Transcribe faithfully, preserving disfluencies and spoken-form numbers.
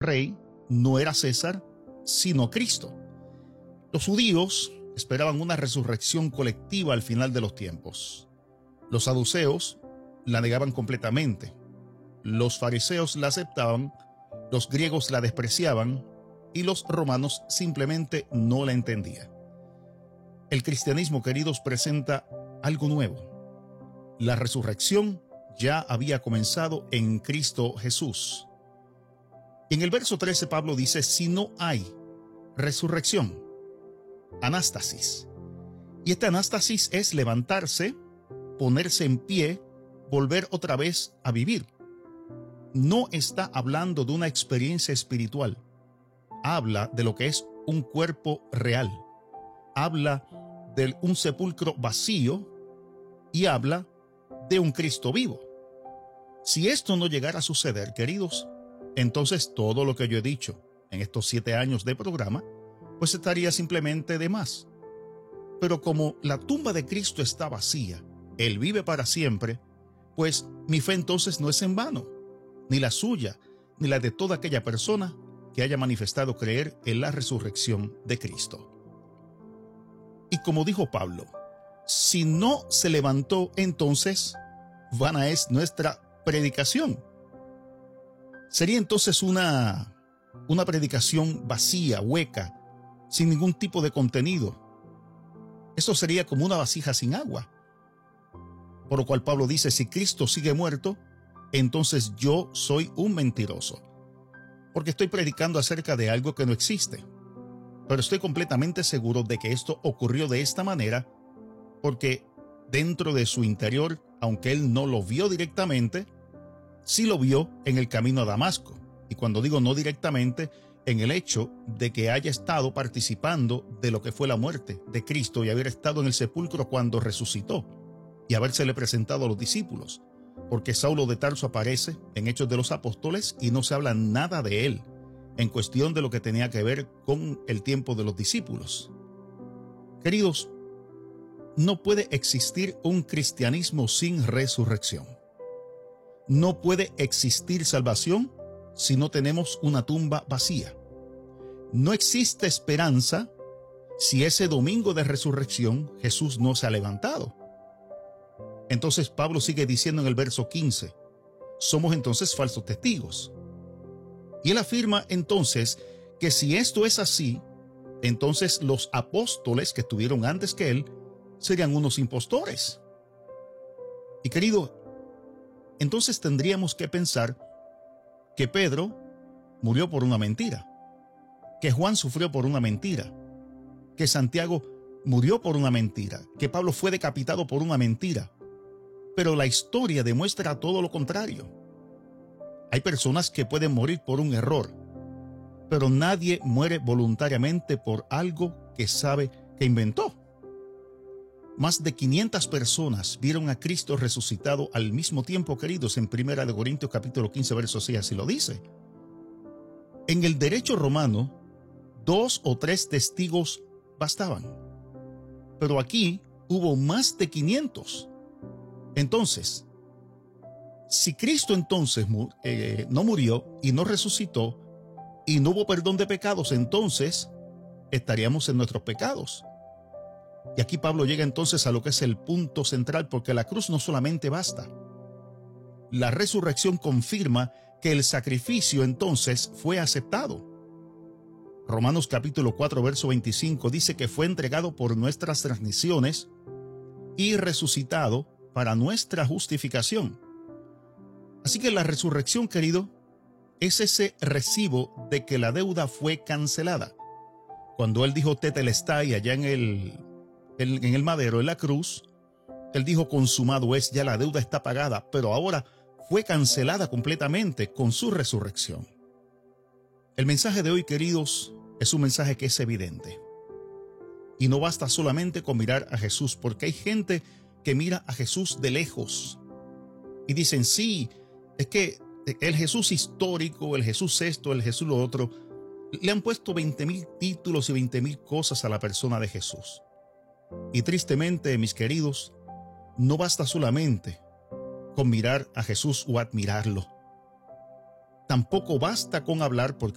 rey no era César, sino Cristo. Los judíos esperaban una resurrección colectiva al final de los tiempos. Los saduceos la negaban completamente. Los fariseos la aceptaban, los griegos la despreciaban y los romanos simplemente no la entendían. El cristianismo, queridos, presenta algo nuevo. La resurrección ya había comenzado en Cristo Jesús. Y en el verso trece Pablo dice: si no hay resurrección, anástasis. Y esta anástasis es levantarse, ponerse en pie, volver otra vez a vivir. No está hablando de una experiencia espiritual. Habla de lo que es un cuerpo real. Habla de un sepulcro vacío y habla de un Cristo vivo. Si esto no llegara a suceder, queridos, entonces todo lo que yo he dicho en estos siete años de programa, pues estaría simplemente de más. Pero como la tumba de Cristo está vacía, Él vive para siempre, pues mi fe entonces no es en vano, ni la suya, ni la de toda aquella persona que haya manifestado creer en la resurrección de Cristo. Y como dijo Pablo, si no se levantó, entonces vana es nuestra predicación. Sería entonces una, una predicación vacía, hueca, sin ningún tipo de contenido. Eso sería como una vasija sin agua. Por lo cual Pablo dice: si Cristo sigue muerto, entonces yo soy un mentiroso, porque estoy predicando acerca de algo que no existe. Pero estoy completamente seguro de que esto ocurrió de esta manera, porque dentro de su interior, aunque él no lo vio directamente, sí lo vio en el camino a Damasco. Y cuando digo no directamente, en el hecho de que haya estado participando de lo que fue la muerte de Cristo y haber estado en el sepulcro cuando resucitó y habérsele presentado a los discípulos. Porque Saulo de Tarso aparece en Hechos de los Apóstoles y no se habla nada de él en cuestión de lo que tenía que ver con el tiempo de los discípulos. Queridos, no puede existir un cristianismo sin resurrección. No puede existir salvación si no tenemos una tumba vacía. No existe esperanza si ese domingo de resurrección Jesús no se ha levantado. Entonces Pablo sigue diciendo en el verso quince, somos entonces falsos testigos. Y él afirma entonces que si esto es así, entonces los apóstoles que estuvieron antes que él serían unos impostores. Y querido, entonces tendríamos que pensar que Pedro murió por una mentira, que Juan sufrió por una mentira, que Santiago murió por una mentira, que Pablo fue decapitado por una mentira. Pero la historia demuestra todo lo contrario. Hay personas que pueden morir por un error, pero nadie muere voluntariamente por algo que sabe que inventó. Más de quinientas personas vieron a Cristo resucitado al mismo tiempo, queridos, en Primera de Corintios capítulo quince, verso seis, así lo dice. En el derecho romano, dos o tres testigos bastaban, pero aquí hubo más de quinientos. Entonces, si Cristo entonces eh, no murió y no resucitó y no hubo perdón de pecados, entonces estaríamos en nuestros pecados. Y aquí Pablo llega entonces a lo que es el punto central, porque la cruz no solamente basta. La resurrección confirma que el sacrificio entonces fue aceptado. Romanos capítulo cuatro, verso veinticinco dice que fue entregado por nuestras transgresiones y resucitado para nuestra justificación. Así que la resurrección, querido, es ese recibo de que la deuda fue cancelada. Cuando él dijo tetelestai allá en el, en, en el madero, en la cruz, él dijo consumado es, ya la deuda está pagada, pero ahora fue cancelada completamente con su resurrección. El mensaje de hoy, queridos, es un mensaje que es evidente. Y no basta solamente con mirar a Jesús, porque hay gente que mira a Jesús de lejos y dicen, sí, es que el Jesús histórico, el Jesús esto, el Jesús lo otro, le han puesto veinte mil títulos y veinte mil cosas a la persona de Jesús. Y tristemente, mis queridos, no basta solamente con mirar a Jesús o admirarlo. Tampoco basta con hablar, porque